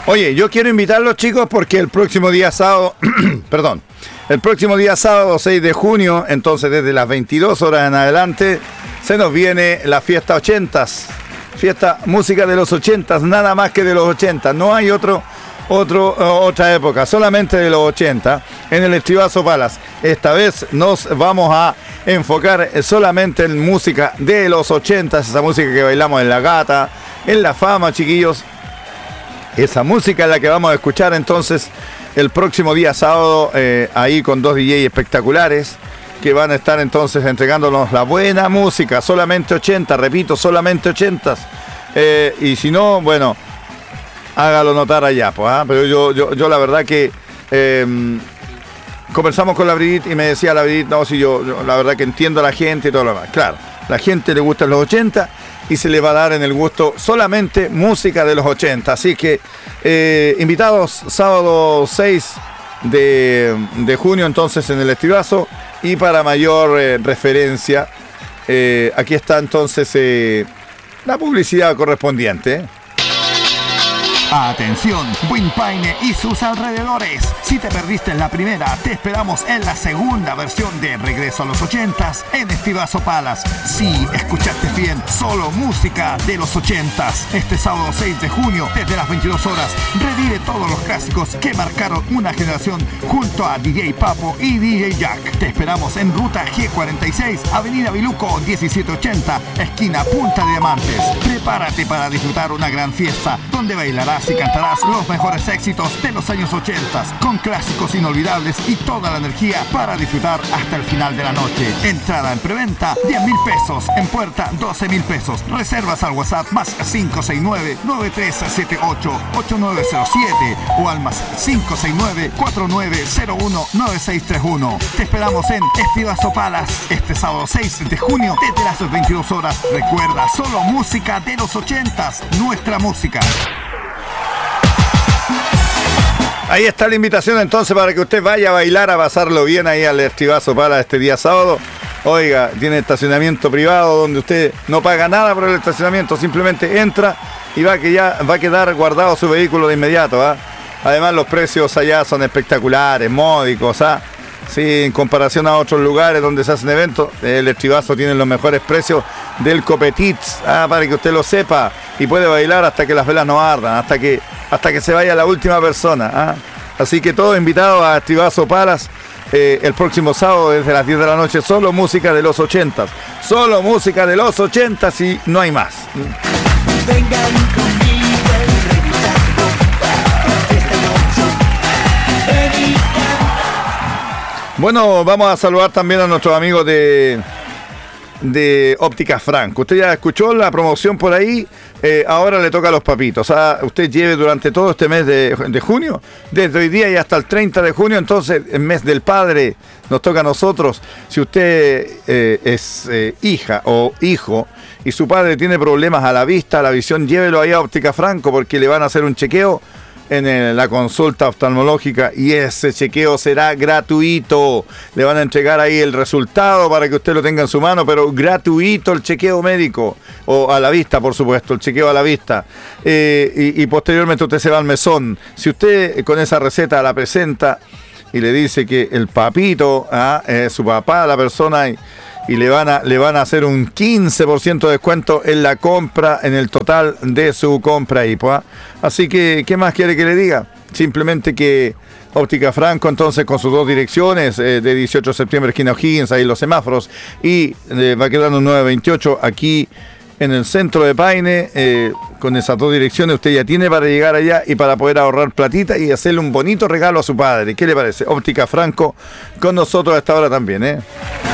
Oye, yo quiero invitarlos, chicos, porque el próximo día sábado, perdón, el próximo día sábado 6 de junio, entonces desde las 22 horas en adelante, se nos viene la fiesta 80s. Fiesta música de los 80s, nada más que de los 80s. No hay otra época, solamente de los 80 en el Estribazo Palace. Esta vez nos vamos a enfocar solamente en música de los 80s, esa música que bailamos en La Gata, en La Fama, chiquillos. Esa música es la que vamos a escuchar entonces el próximo día sábado, ahí con dos DJs espectaculares que van a estar entonces entregándonos la buena música, solamente 80, repito, solamente 80s. Y si no, bueno, hágalo notar allá, pues, ¿ah? Pero yo la verdad que conversamos con la Brigitte y me decía la Brigitte, no, si yo la verdad que entiendo a la gente y todo lo demás. Claro, la gente le gustan los 80 y se le va a dar en el gusto solamente música de los 80. Así que invitados sábado 6 de junio entonces en el Estribazo. Y para mayor referencia, aquí está entonces la publicidad correspondiente. Atención, Buin-Paine y sus alrededores. Si te perdiste en la primera, te esperamos en la segunda versión de Regreso a los 80s en Estribazo Palace. Sí, escuchaste bien, solo música de los 80s. Este sábado 6 de junio, desde las 22 horas, revive todos los clásicos que marcaron una generación junto a DJ Papo y DJ Jack. Te esperamos en Ruta G46, Avenida Biluco 1780, esquina Punta de Diamantes. Prepárate para disfrutar una gran fiesta donde bailarás y cantarás los mejores éxitos de los años 80 con clásicos inolvidables y toda la energía para disfrutar hasta el final de la noche. Entrada en preventa 10,000 pesos, en puerta 12,000 pesos. Reservas al WhatsApp más 569-9378-8907 o al más 569-4901-9631. Te esperamos en Estribazo Palace este sábado 6 de junio desde las 22 horas. Recuerda, solo música de los 80s, nuestra música. Ahí está la invitación entonces para que usted vaya a bailar, a pasarlo bien ahí al Estribazo Palace este día sábado. Oiga, tiene estacionamiento privado donde usted no paga nada por el estacionamiento, simplemente entra y va a quedar guardado su vehículo de inmediato, ¿ah? Además los precios allá son espectaculares, módicos, ¿ah? Sí, en comparación a otros lugares donde se hacen eventos, el Estribazo tiene los mejores precios del Copetitz, para que usted lo sepa, y puede bailar hasta que las velas no ardan, hasta que se vaya la última persona, ¿ah? Así que todos invitados a Estribazo Palace el próximo sábado desde las 10 de la noche, solo música de los 80s, solo música de los 80s y no hay más. Vengan conmigo y revisando esta noche. Bueno, vamos a saludar también a nuestros amigos de Óptica Franco. Usted ya escuchó la promoción por ahí, ahora le toca a los papitos. Usted lleve durante todo este mes de junio, desde hoy día y hasta el 30 de junio, entonces el mes del padre nos toca a nosotros. Si usted es hija o hijo y su padre tiene problemas a la vista, a la visión, llévelo ahí a Óptica Franco porque le van a hacer un chequeo en la consulta oftalmológica y ese chequeo será gratuito. Le van a entregar ahí el resultado para que usted lo tenga en su mano, pero gratuito el chequeo médico, o a la vista, por supuesto, el chequeo a la vista. Y posteriormente usted se va al mesón. Si usted con esa receta la presenta y le dice que el papito, su papá, la persona, y le van a hacer un 15% de descuento en la compra, en el total de su compra ahí, pues. Así que, ¿qué más quiere que le diga? Simplemente que Óptica Franco, entonces, con sus dos direcciones, de 18 de septiembre, esquina O'Higgins, ahí los semáforos, y va quedando un 928 aquí en el centro de Paine. Con esas dos direcciones usted ya tiene para llegar allá y para poder ahorrar platita y hacerle un bonito regalo a su padre. ¿Qué le parece? Óptica Franco con nosotros a esta hora también,